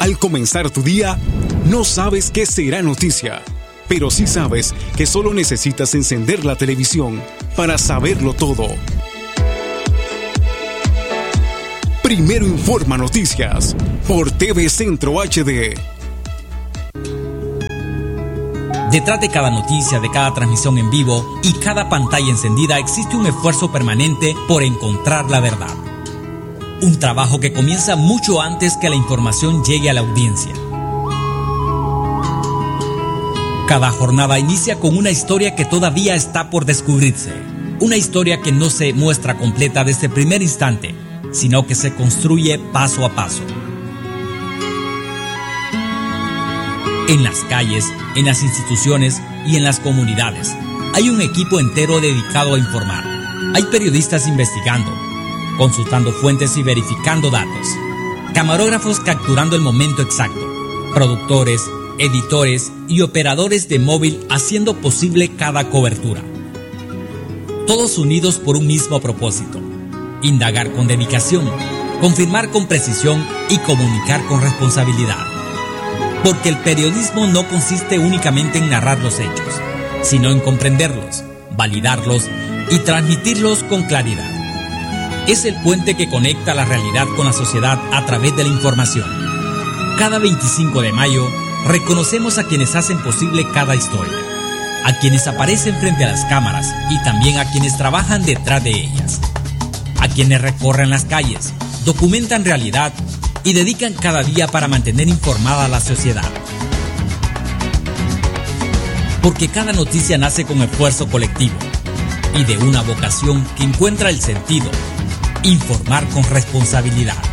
Al comenzar tu día, no sabes qué será noticia, pero sí sabes que solo necesitas encender la televisión para saberlo todo. Primero Informa Noticias por TV Centro HD. Detrás de cada noticia, de cada transmisión en vivo y cada pantalla encendida existe un esfuerzo permanente por encontrar la verdad. Un trabajo que comienza mucho antes que la información llegue a la audiencia. Cada jornada inicia con una historia que todavía está por descubrirse. Una historia que no se muestra completa desde el primer instante, sino que se construye paso a paso. En las calles, en las instituciones y en las comunidades, hay un equipo entero dedicado a informar. Hay periodistas investigando, consultando fuentes y verificando datos. Camarógrafos capturando el momento exacto. Productores, editores y operadores de móvil haciendo posible cada cobertura. Todos unidos por un mismo propósito: indagar con dedicación, confirmar con precisión y comunicar con responsabilidad. Porque el periodismo no consiste únicamente en narrar los hechos, sino en comprenderlos, validarlos y transmitirlos con claridad. Es el puente que conecta la realidad con la sociedad a través de la información. Cada 25 de mayo reconocemos a quienes hacen posible cada historia, a quienes aparecen frente a las cámaras y también a quienes trabajan detrás de ellas, a quienes recorren las calles, documentan realidad y dedican cada día para mantener informada a la sociedad. Porque cada noticia nace con esfuerzo colectivo y de una vocación que encuentra el sentido: informar con responsabilidad.